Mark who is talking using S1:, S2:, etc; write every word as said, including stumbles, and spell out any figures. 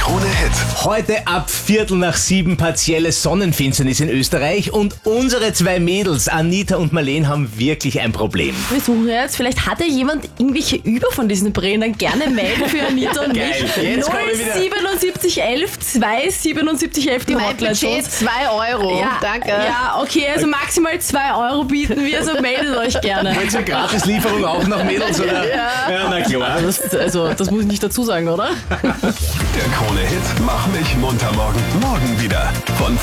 S1: Krone-Hit.
S2: Heute ab Viertel nach sieben partielle Sonnenfinsternis in Österreich und unsere zwei Mädels, Anita und Marleen, haben wirklich ein Problem.
S3: Wir suchen jetzt, vielleicht hat ja jemand irgendwelche über von diesen Brillen, dann gerne melden für Anita und
S2: Geil,
S3: mich.
S2: jetzt kommen wir
S3: null
S2: wieder.
S3: siebenundsiebzig elf zwei siebenundsiebzig elf die
S4: Mein
S3: Hotline.
S4: Budget zwei Euro.
S3: Ja,
S4: Danke.
S3: Ja, okay, also maximal zwei Euro bieten wir, also meldet euch gerne.
S2: Wollt ihr Gratislieferung auch nach Mädels, oder? Ja, na klar.
S3: Das, also, das muss ich nicht dazu sagen, oder?
S1: Der Krone-Hit Mach mich munter morgen. Morgen wieder. Von